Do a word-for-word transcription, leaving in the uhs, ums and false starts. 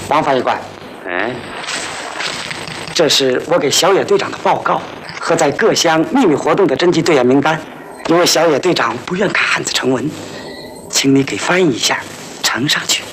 王法医官， 哎， 这是我给小野队长的报告和在各乡秘密活动的侦缉队员名单。因为小野队长不愿看汉字成文，请你给翻译一下，呈上去。